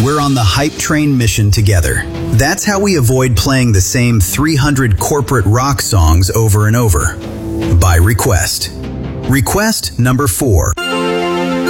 We're on the hype train mission together. That's how we avoid playing the same 300 corporate rock songs over and over. By request. Request number 4.